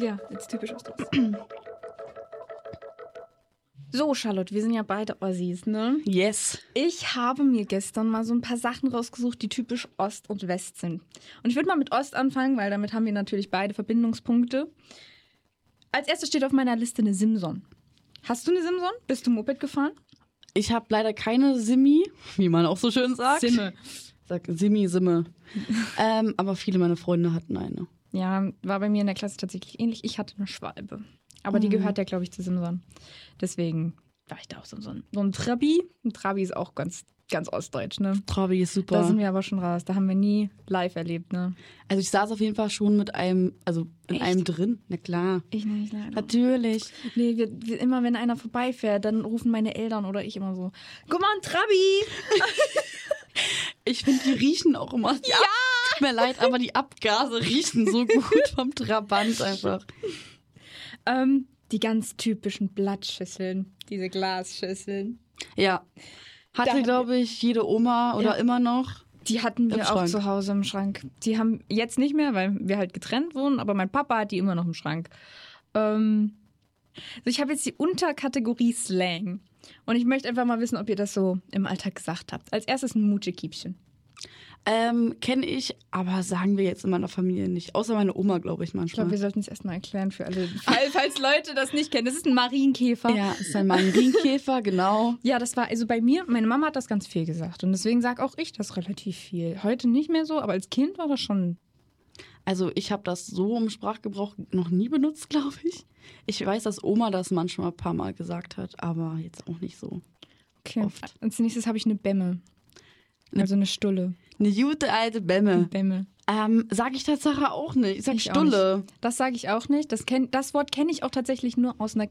Ja, jetzt typisch Ostost. So, Charlotte, wir sind ja beide Ossis, ne? Yes. Ich habe mir gestern mal so ein paar Sachen rausgesucht, die typisch Ost und West sind. Und ich würde mal mit Ost anfangen, weil damit haben wir natürlich beide Verbindungspunkte. Als erstes steht auf meiner Liste eine Simson. Hast du eine Simson? Bist du Moped gefahren? Ich habe leider keine Simi, wie man auch so schön sagt. Simme. Sag Simme. Aber viele meiner Freunde hatten eine. Ja, war bei mir in der Klasse tatsächlich ähnlich. Ich hatte eine Schwalbe. Aber die gehört ja, glaube ich, zu Simson. Deswegen war ich da auch so ein Trabi. Ein Trabi ist auch ganz, ganz ostdeutsch, ne? Trabi ist super. Da sind wir aber schon raus. Da haben wir nie live erlebt, ne? Also ich saß auf jeden Fall schon mit einem, also in Echt? einem drin. Na klar. Ich nicht, leider. Natürlich. Nee, wir immer, wenn einer vorbeifährt, dann rufen meine Eltern oder ich immer so, guck mal, ein Trabi! Ich finde, die riechen auch immer. Ja! Tut mir leid, aber die Abgase riechen so gut vom Trabant einfach. Die ganz typischen Blattschüsseln, diese Glasschüsseln. Ja. Hatte, glaube ich, jede Oma oder immer noch. Die hatten wir Im auch Schrank. zu Hause im Schrank. Die haben jetzt nicht mehr, weil wir halt getrennt wohnen, aber mein Papa hat die immer noch im Schrank. Also ich habe jetzt die Unterkategorie Slang. Und ich möchte einfach mal wissen, ob ihr das so im Alltag gesagt habt. Als erstes ein Mutschekiebchen. Kenne ich, aber sagen wir jetzt in meiner Familie nicht. Außer meine Oma, glaube ich, Ich glaube, manchmal. wir sollten es erstmal erklären für alle, falls Leute das nicht kennen. Das ist ein Marienkäfer. Ja, ist ein Marienkäfer, genau. Ja, das war also bei mir, meine Mama hat das ganz viel gesagt. Und deswegen sage auch ich das relativ viel. Heute nicht mehr so, aber als Kind war das schon. Also ich habe das so im Sprachgebrauch noch nie benutzt, glaube ich. Ich weiß, dass Oma das manchmal ein paar Mal gesagt hat, aber jetzt auch nicht so Okay. oft. Als nächstes habe ich eine Bämme. Also eine Stulle. Eine gute alte Bämme. Bämme. Sag ich Tatsache auch nicht. Ich sag Ich auch Stulle. nicht. Das sage ich auch nicht. Das Wort kenne ich auch tatsächlich nur aus einer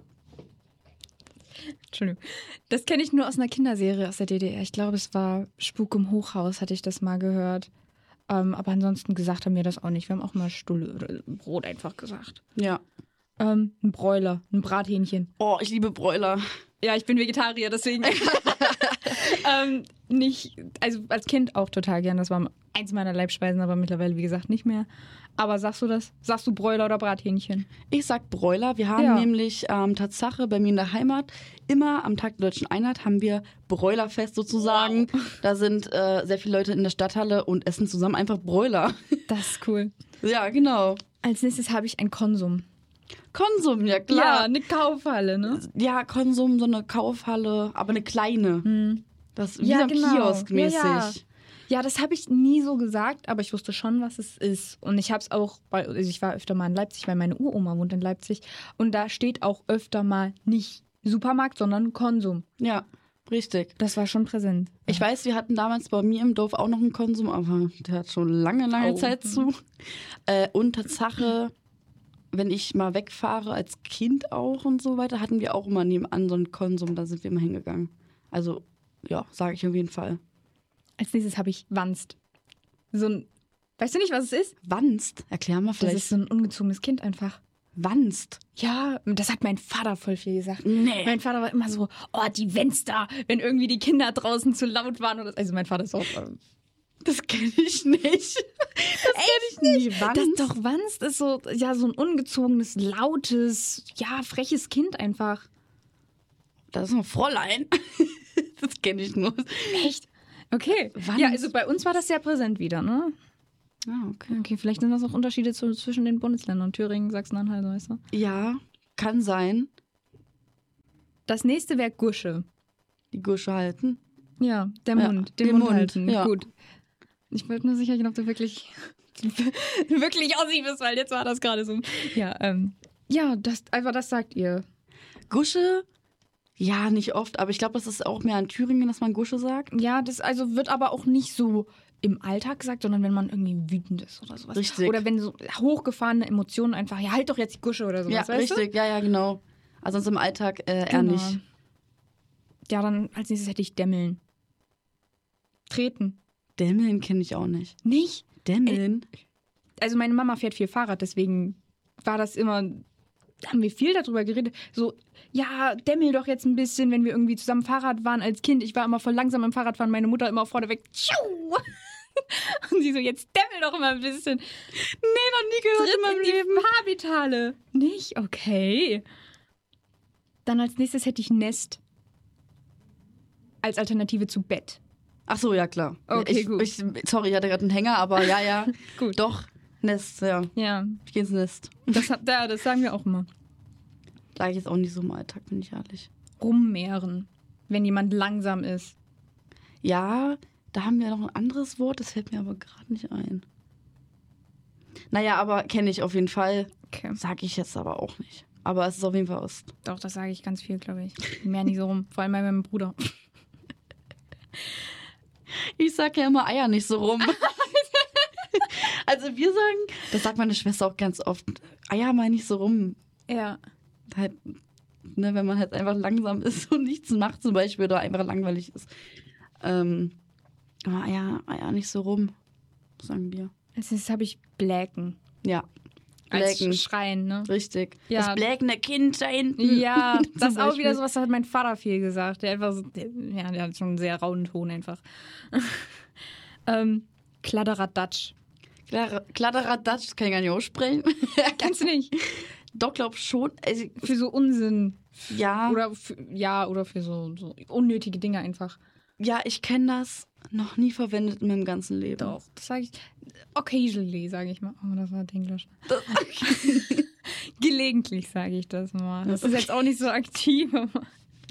Entschuldigung. Das kenne ich nur aus einer Kinderserie aus der DDR. Ich glaube, es war Spuk im Hochhaus, hatte ich das mal gehört. Aber ansonsten gesagt haben wir das auch nicht. Wir haben auch mal Stulle oder Brot einfach gesagt. Ja. Ein Bräuler, ein Brathähnchen. Oh, ich liebe Bräuler. Ja, ich bin Vegetarier, deswegen nicht, also als Kind auch total gern. Das war eins meiner Leibspeisen, aber mittlerweile, wie gesagt, nicht mehr. Aber sagst du das? Sagst du Bräuler oder Brathähnchen? Ich sag Bräuler. Wir haben nämlich Tatsache bei mir in der Heimat immer am Tag der Deutschen Einheit haben wir Bräulerfest sozusagen. Wow. Da sind sehr viele Leute in der Stadthalle und essen zusammen einfach Bräuler. Das ist cool. Ja, genau. Als nächstes habe ich ein Konsum. Konsum, ja Ja, klar. eine Kaufhalle, ne? Ja, Konsum, so eine Kaufhalle, aber eine kleine. Das wie Ja, so ein genau. Kiosk mäßig. Ja, das habe ich nie so gesagt, aber ich wusste schon, was es ist. Und ich habe es auch, also ich war öfter mal in Leipzig, weil meine Uroma wohnt in Leipzig. Und da steht auch öfter mal nicht Supermarkt, sondern Konsum. Ja, richtig. Das war schon präsent. Ich weiß, wir hatten damals bei mir im Dorf auch noch einen Konsum, aber der hat schon lange Zeit zu. Und Tatsache, wenn ich mal wegfahre, als Kind auch und so weiter, hatten wir auch immer nebenan so einen Konsum, da sind wir immer hingegangen. Also, ja, sage ich auf jeden Fall. Als nächstes habe ich Wanst. So ein, weißt du nicht, was es ist? Wanst? Erklär mal vielleicht. Das ist so ein ungezogenes Kind einfach. Wanst? Ja, das hat mein Vater voll viel gesagt. Nee. Mein Vater war immer so, oh, die Wenster, wenn irgendwie die Kinder draußen zu laut waren. Oder, also mein Vater ist auch... Das kenne ich nicht. Das kenne ich nicht. Das doch Wanst ist so, ja, so ein ungezogenes, lautes, ja, freches Kind einfach. Das ist ein Fräulein. Das kenne ich nur. Echt? Okay. Wanst. Ja, also bei uns war das sehr präsent wieder, ne? Ah, okay. Okay, vielleicht sind das auch Unterschiede zwischen den Bundesländern. Thüringen, Sachsen-Anhalt, weißt du? Ja, kann sein. Das nächste wäre Gusche. Die Gusche halten. Ja, den Mund halten. Ja. Gut. Ich wollte nur sicher gehen, ob du wirklich Ossi bist, weil jetzt war das gerade so. Ja, ja, das sagt ihr. Gusche? Ja, nicht oft, aber ich glaube, das ist auch mehr in Thüringen, dass man Gusche sagt. Ja, das also wird aber auch nicht so im Alltag gesagt, sondern wenn man irgendwie wütend ist oder sowas. Richtig. Oder wenn so hochgefahrene Emotionen einfach, ja, halt doch jetzt die Gusche oder sowas, Ja, weißt richtig, ja, genau. Also sonst im Alltag eher Genau. nicht. Ja, dann als nächstes hätte ich Dämmeln. Treten. Dämmeln kenne ich auch nicht. Nicht? Dämmeln? Also meine Mama fährt viel Fahrrad, deswegen war das immer, haben wir viel darüber geredet. So, ja, dämmel doch jetzt ein bisschen, wenn wir irgendwie zusammen Fahrrad waren als Kind. Ich war immer voll langsam im Fahrradfahren, meine Mutter immer vorneweg. Und sie so, jetzt dämmel doch mal ein bisschen. Nee, noch nie gehört in meinem Leben. Farbitale. Nicht? Okay. Dann als nächstes hätte ich Nest. Als Alternative zu Bett. Ach so, ja klar. Okay, gut. Sorry, ich hatte gerade einen Hänger, aber ja. Gut. Doch, Nest, ja. Ja. Ich gehe ins Nest. Das sagen wir auch immer. Da ich jetzt auch nicht so im Alltag, bin ich ehrlich. Rummehren, wenn jemand langsam ist. Ja, da haben wir noch ein anderes Wort, das fällt mir aber gerade nicht ein. Naja, aber kenne ich auf jeden Fall. Okay. Sag ich jetzt aber auch nicht. Aber es ist auf jeden Fall Ost. Doch, das sage ich ganz viel, glaube ich. Mehr nicht so rum. Vor allem bei meinem Bruder. Ich sag ja immer Eier nicht so rum. Also wir sagen, das sagt meine Schwester auch ganz oft, Eier mal nicht so rum. Ja. Halt, ne, wenn man halt einfach langsam ist und nichts macht zum Beispiel oder einfach langweilig ist. Aber Eier nicht so rum, sagen wir. Als nächstes habe ich Bläken. Ja. Als Schreien, ne? Richtig. Ja. Das bläkende Kind da hinten. Ja, das ist auch Beispiel. wieder sowas, das hat mein Vater viel gesagt. Der einfach so, der hat schon einen sehr rauen Ton einfach. Kladderadatsch. Kladderadatsch, das kann ich gar nicht aussprechen. Kannst du nicht? Doch, glaub schon. Also, Für so Unsinn. ja. Oder für so unnötige Dinge einfach. Ja, ich kenne das noch nie verwendet in meinem ganzen Leben. Doch, das sage ich. Occasionally, sage ich mal. Oh, das war Englisch. Gelegentlich sage ich das mal. Das ist jetzt auch nicht so aktiv, aber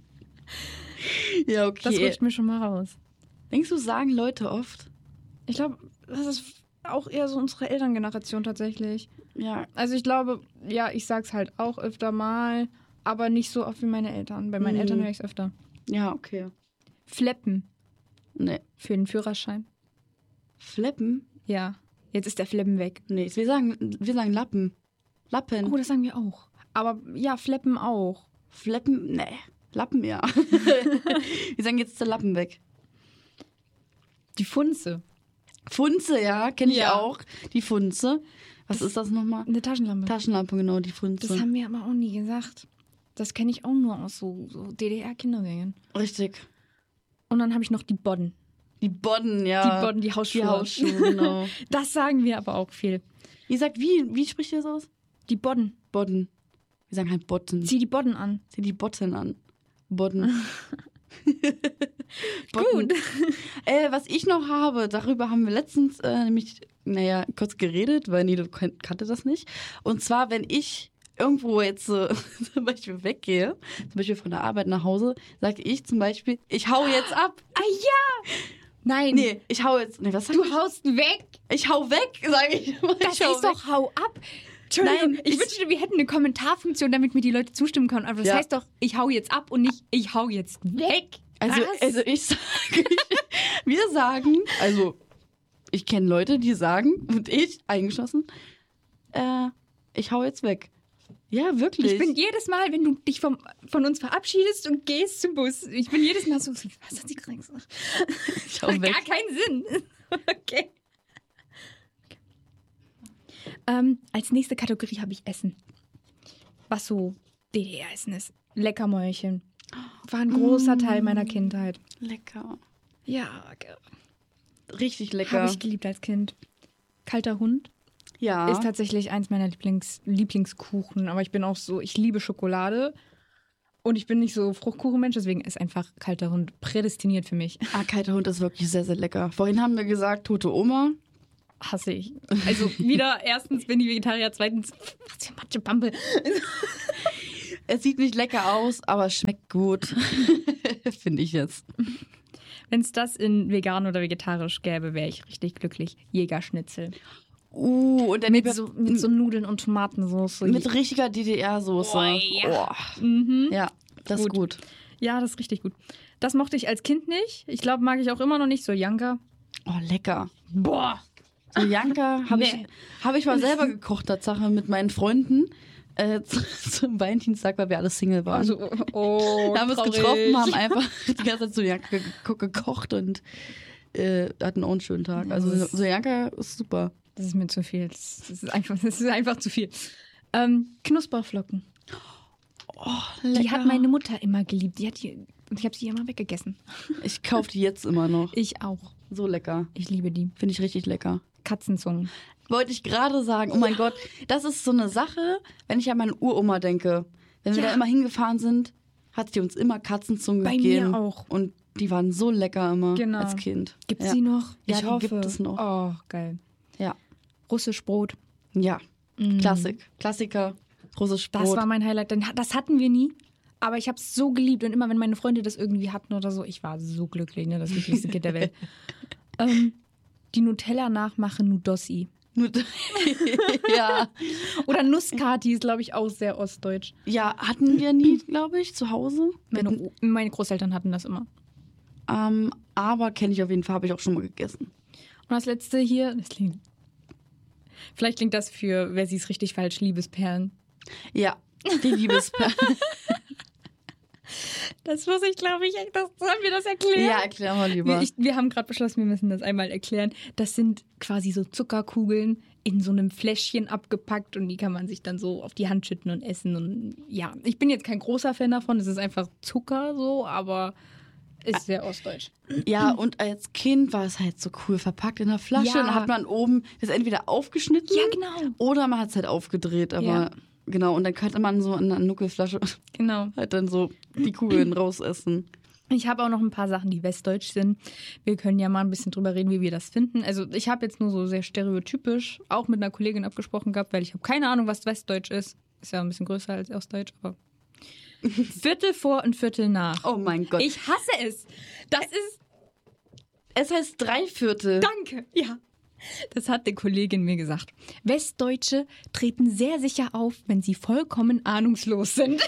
Ja, okay. das rutscht mir schon mal raus. Denkst du, sagen Leute oft? Ich glaube, das ist auch eher so unsere Elterngeneration tatsächlich. Ja. Also ich glaube, ja, ich sag's halt auch öfter mal, aber nicht so oft wie meine Eltern. Bei meinen Eltern höre ich es öfter. Ja, okay. Fleppen Nee. für den Führerschein. Fleppen? Ja, jetzt ist der Fleppen weg. Nee, wir sagen Lappen. Lappen. Oh, das sagen wir auch. Aber ja, Fleppen auch. Fleppen? Nee. Lappen, ja. Wir sagen jetzt der Lappen weg. Die Funze. Funze, ja, kenne ich Ja. auch. Die Funze. Was ist das nochmal? Eine Taschenlampe. Taschenlampe, genau, die Funze. Das haben wir aber auch nie gesagt. Das kenne ich auch nur aus so DDR-Kinderserien. Richtig. Und dann habe ich noch die Bodden. Die Bodden, ja. Die Bodden, die Hausschuhe. Die Hausschuhe, genau. Das sagen wir aber auch viel. Ihr sagt, wie spricht ihr das aus? Die Bodden. Bodden. Wir sagen halt Botten. Zieh die Bodden an. Zieh die Botten an. Bodden. Gut. Was ich noch habe, darüber haben wir letztens nämlich, kurz geredet, weil Nilo kannte das nicht. Und zwar, wenn ich irgendwo jetzt zum Beispiel weggehe, zum Beispiel von der Arbeit nach Hause, sage ich zum Beispiel, ich hau jetzt ab. Ah ja! Nein. Nee, ich hau jetzt. Nee, was sag Du ich? haust weg. Ich hau weg, sage ich. Das heißt doch, hau ab. Entschuldigung, Nein, ich wünschte, wir hätten eine Kommentarfunktion, damit mir die Leute zustimmen können. Aber das Ja. heißt doch, ich hau jetzt ab und nicht, ich hau jetzt weg. Also Was? ich sage, wir sagen, also ich kenne Leute, die sagen, und ich eingeschlossen, ich hau jetzt weg. Ja, wirklich. Ich bin jedes Mal, wenn du dich von uns verabschiedest und gehst zum Bus, ich bin jedes Mal so, was hat sie gerade gesagt? Ich hau Macht weg. gar keinen Sinn. Okay. Als nächste Kategorie habe ich Essen. Was so DDR-Essen ist. Leckermäulchen. War ein großer Teil meiner Kindheit. Lecker. Ja, Richtig lecker. habe ich geliebt als Kind. Kalter Hund ja. ist tatsächlich eins meiner Lieblingskuchen. Aber ich bin auch so, ich liebe Schokolade. Und ich bin nicht so Fruchtkuchenmensch, deswegen ist einfach kalter Hund prädestiniert für mich. Kalter Hund ist wirklich sehr, sehr lecker. Vorhin haben wir gesagt, tote Oma. Hasse ich. Also wieder, erstens bin ich Vegetarier, zweitens, was für Matschepampe. Es sieht nicht lecker aus, aber es schmeckt gut. Finde ich jetzt. Wenn es das in vegan oder vegetarisch gäbe, wäre ich richtig glücklich. Jägerschnitzel. Und dann Mit so Nudeln und Tomatensauce. mit richtiger DDR-Soße. Oh, ja. Mhm. Ja, das ist gut. Ja, das ist richtig gut. Das mochte ich als Kind nicht. Ich glaube, mag ich auch immer noch nicht. So Janka. Oh, lecker. Boah. So Janka habe Nee. ich mal selber gekocht, Tatsache, mit meinen Freunden. Zum Valentinstag, weil wir alle Single waren. Also, oh, da haben wir uns getroffen, haben einfach die ganze Zeit so Janka gekocht und hatten auch einen schönen Tag. Also so Janka ist super. Das ist mir zu viel. Das ist einfach zu viel. Knusperflocken. Oh, lecker. Die hat meine Mutter immer geliebt. Die hat die Und ich habe sie immer weggegessen. Ich kaufe die jetzt immer noch. Ich auch. So lecker. Ich liebe die. Finde ich richtig lecker. Katzenzungen. Wollte ich gerade sagen. Oh mein Gott, das ist so eine Sache, wenn ich an meine Uroma denke. Wenn wir da immer hingefahren sind, hat sie uns immer Katzenzungen gegeben. Bei mir auch. Und die waren so lecker immer als Kind. Gibt es die noch? Ja, Ich hoffe. gibt es noch. Oh, geil. Ja. Russisch Brot. Ja. Klassiker. Russisch Brot. Das war mein Highlight. Das hatten wir nie. Aber ich habe es so geliebt. Und immer, wenn meine Freunde das irgendwie hatten oder so, ich war so glücklich, ne? Das glücklichste Kind der Welt. Die Nutella-Nachmache Nudossi. Ja. Oder Nusskati ist, glaube ich, auch sehr ostdeutsch. Ja, hatten wir nie, glaube ich, zu Hause. Meine Großeltern hatten das immer. Aber kenne ich auf jeden Fall, habe ich auch schon mal gegessen. Und das letzte hier, vielleicht klingt das für, wer sieht es richtig falsch, Liebesperlen. Ja, die Liebesperlen. Das muss ich, glaube ich, sollen wir das erklären? Ja, erklär mal lieber. Wir haben gerade beschlossen, wir müssen das einmal erklären. Das sind quasi so Zuckerkugeln in so einem Fläschchen abgepackt und die kann man sich dann so auf die Hand schütten und essen. Und ja, ich bin jetzt kein großer Fan davon, es ist einfach Zucker so, aber ist sehr ostdeutsch. Ja, und als Kind war es halt so cool verpackt in der Flasche. Ja. Und dann hat man oben das entweder aufgeschnitten oder man hat es halt aufgedreht. Aber genau, und dann könnte man so in einer Nuckelflasche halt dann so die Kugeln rausessen. Ich habe auch noch ein paar Sachen, die westdeutsch sind. Wir können ja mal ein bisschen drüber reden, wie wir das finden. Also ich habe jetzt nur so sehr stereotypisch auch mit einer Kollegin abgesprochen gehabt, weil ich habe keine Ahnung, was westdeutsch ist. Ist ja ein bisschen größer als ostdeutsch, aber Viertel vor und Viertel nach. Oh mein Gott. Ich hasse es. Es heißt Dreiviertel. Danke, ja. Das hat die Kollegin mir gesagt. Westdeutsche treten sehr sicher auf, wenn sie vollkommen ahnungslos sind.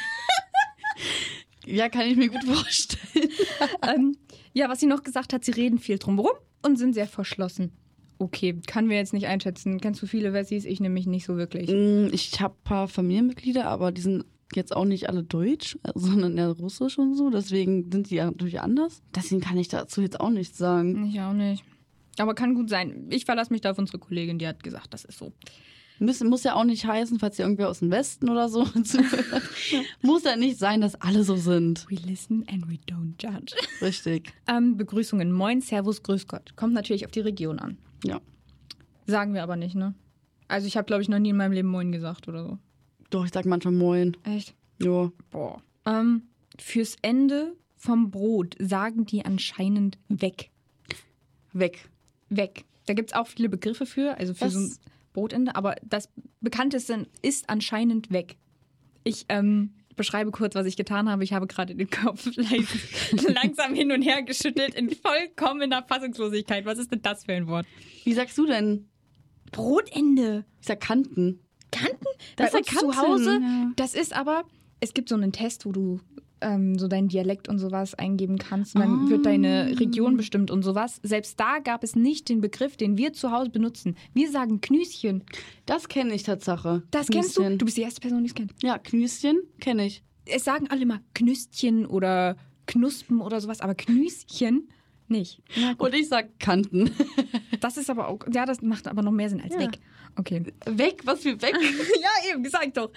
Ja, kann ich mir gut vorstellen. Ja, was sie noch gesagt hat, sie reden viel drumherum und sind sehr verschlossen. Okay, kann wir jetzt nicht einschätzen. Kennst du viele Wessis? Ich nämlich nicht so wirklich. Ich habe ein paar Familienmitglieder, aber die sind jetzt auch nicht alle deutsch, sondern eher russisch und so. Deswegen sind die ja natürlich anders. Deswegen kann ich dazu jetzt auch nichts sagen. Ich auch nicht. Aber kann gut sein. Ich verlasse mich da auf unsere Kollegin, die hat gesagt, das ist so. Muss ja auch nicht heißen, falls ihr irgendwer aus dem Westen oder so zuhört. Muss ja nicht sein, dass alle so sind. We listen and we don't judge. Richtig. Begrüßungen. Moin, Servus, Grüß Gott. Kommt natürlich auf die Region an. Ja. Sagen wir aber nicht, ne? Also ich habe, glaube ich, noch nie in meinem Leben Moin gesagt oder so. Doch, ich sag manchmal Moin. Echt? Ja. Boah. Fürs Ende vom Brot sagen die anscheinend weg. Weg. Da gibt es auch viele Begriffe für, also für so ein Brotende, aber das Bekannteste ist anscheinend weg. Ich beschreibe kurz, was ich getan habe. Ich habe gerade den Kopf langsam hin und her geschüttelt in vollkommener Fassungslosigkeit. Was ist denn das für ein Wort? Wie sagst du denn? Brotende. Ich sag Kanten. Kanten? Das Bei ist uns Kanten, zu Hause. ja. Das ist aber, es gibt so einen Test, wo du so deinen Dialekt und sowas eingeben kannst. Und dann wird deine Region bestimmt und sowas. Selbst da gab es nicht den Begriff, den wir zu Hause benutzen. Wir sagen Knüschen. Das kenne ich Tatsache. Das kennst du? Du bist die erste Person, die es kennt. Ja, Knüschen kenne ich. Es sagen alle immer Knüstchen oder Knuspen oder sowas, aber Knüschen nicht. Und ich sag Kanten. Das ist aber auch, ja, das macht aber noch mehr Sinn als weg. Okay. Weg? Was für weg? Ja, eben, sag doch.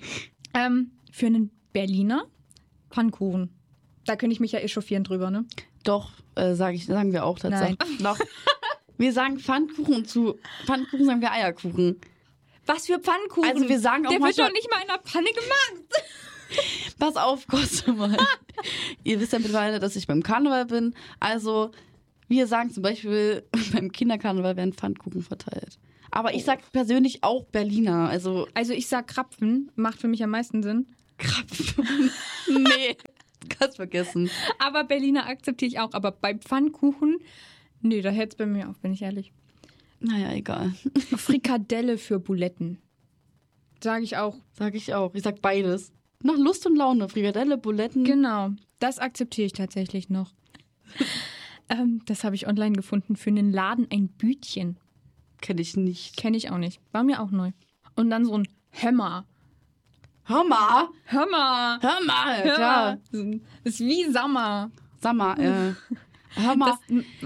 Für einen Berliner Pfannkuchen. Da könnte ich mich ja echauffieren drüber, ne? Doch, sagen wir auch tatsächlich. Nein. Doch. Wir sagen Pfannkuchen und zu Pfannkuchen sagen wir Eierkuchen. Was für Pfannkuchen? Also wir sagen auch Der wird manchmal, doch nicht mal in der Pfanne gemacht. Pass auf, kurz mal. Ihr wisst ja mittlerweile, dass ich beim Karneval bin. Also wir sagen zum Beispiel, beim Kinderkarneval werden Pfannkuchen verteilt. Aber ich sag persönlich auch Berliner. Also ich sag Krapfen, macht für mich am meisten Sinn. Krapfen. Nee, kannst vergessen. Aber Berliner akzeptiere ich auch. Aber bei Pfannkuchen, nee, da hört es bei mir auf, bin ich ehrlich. Naja, egal. Frikadelle für Buletten. Sage ich auch. Sag ich auch. Ich sag beides. Nach Lust und Laune. Frikadelle, Buletten. Genau, das akzeptiere ich tatsächlich noch. Das habe ich online gefunden. Für einen Laden ein Bütchen. Kenn ich nicht. Kenne ich auch nicht. War mir auch neu. Und dann so ein Hömmer. Hömmer? Hömmer. Hömmer, klar. Das ist wie Sommer. Sommer, Hömmer.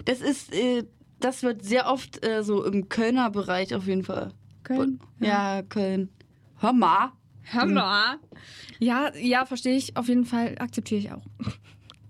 Das wird sehr oft so im Kölner Bereich auf jeden Fall. Köln? Ja, Köln. Hömmer. Hömmer. Ja, verstehe ich. Auf jeden Fall akzeptiere ich auch.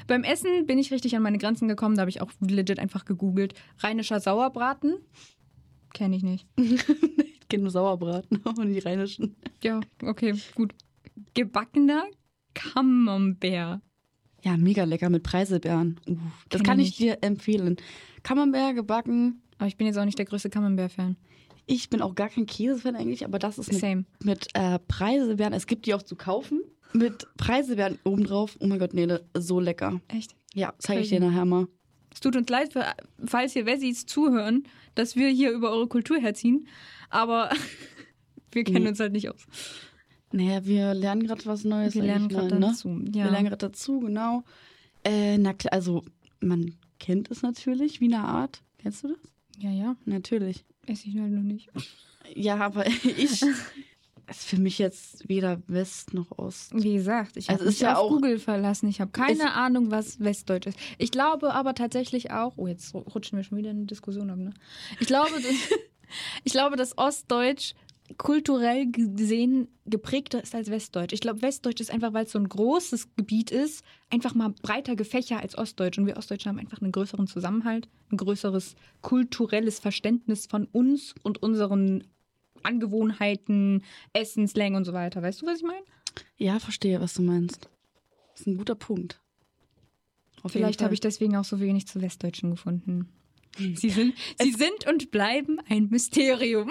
Beim Essen bin ich richtig an meine Grenzen gekommen. Da habe ich auch legit einfach gegoogelt. Rheinischer Sauerbraten. Kenne ich nicht. Ich kenne nur Sauerbraten und die rheinischen. Ja, okay, gut. Gebackener Camembert. Ja, mega lecker mit Preiselbeeren. Das kann ich dir empfehlen. Camembert gebacken. Aber ich bin jetzt auch nicht der größte Camembert-Fan. Ich bin auch gar kein Käsefan eigentlich, aber das ist mit Preiselbeeren. Es gibt die auch zu kaufen. Mit Preiselbeeren obendrauf. Oh mein Gott, nee, so lecker. Echt? Ja, zeige ich dir nachher mal. Es tut uns leid, falls hier Wessis zuhören, dass wir hier über eure Kultur herziehen. Aber wir kennen uns halt nicht aus. Naja, wir lernen gerade was Neues. Wir lernen gerade dazu. Ja. Wir lernen gerade dazu, genau. Na klar, also man kennt es natürlich, Wiener Art. Kennst du das? Ja. Natürlich. Esse ich halt noch nicht. Ja, aber ich... ist für mich jetzt weder West noch Ost. Wie gesagt, ich habe mich ja auf auch Google verlassen. Ich habe keine Ahnung, was Westdeutsch ist. Ich glaube aber tatsächlich auch... Oh, jetzt rutschen wir schon wieder in eine Diskussion ab, ne? Ich glaube, dass Ostdeutsch kulturell gesehen geprägter ist als Westdeutsch. Ich glaube, Westdeutsch ist einfach, weil es so ein großes Gebiet ist, einfach mal breiter gefächert als Ostdeutsch. Und wir Ostdeutsche haben einfach einen größeren Zusammenhalt, ein größeres kulturelles Verständnis von uns und unseren Angewohnheiten, Essen, Slang und so weiter. Weißt du, was ich meine? Ja, verstehe, was du meinst. Das ist ein guter Punkt. Vielleicht habe ich deswegen auch so wenig zu Westdeutschen gefunden. Sie sind und bleiben ein Mysterium.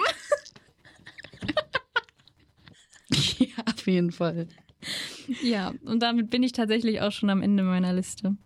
Ja, auf jeden Fall. Ja, und damit bin ich tatsächlich auch schon am Ende meiner Liste.